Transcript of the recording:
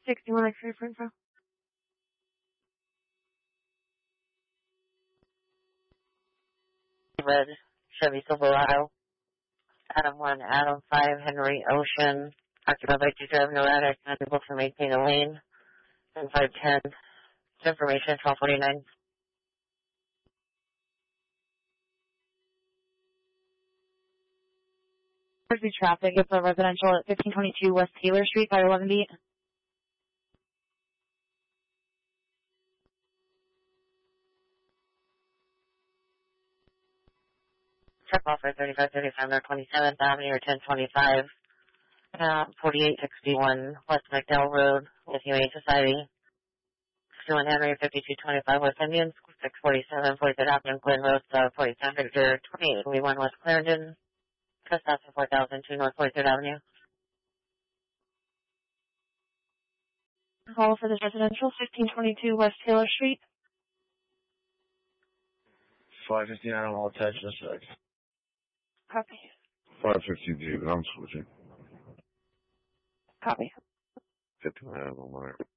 61 X-ray for info. Red Chevy Silverado. Adam 1, Adam 5, Henry Ocean. Occupied by 2 driver, no addict, unable to maintain a lane. And 510. Information 1249. There's the traffic. It's a residential at 1522 West Taylor Street, 511 beat. Check off for 3535 North 27th Avenue or 1025. 4861 West McDowell Road with Humane Society. 61 Henry 5225 West Indian. 647 43rd Avenue Glen Road, 47 Victor 2821 West Clarendon. Trespassing 4002 North 43rd Avenue. Call for this residential, 1522 West Taylor Street. 559 I'll attach in a sec. Copy. 552, but I'm switching. Copy. 59 on my